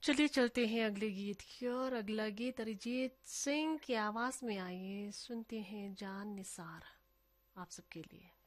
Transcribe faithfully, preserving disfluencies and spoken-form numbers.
चलिए चलते हैं अगले गीत की और अगला गीत अरिजीत सिंह की आवाज में आइए सुनते हैं जान निसार आप सबके लिए।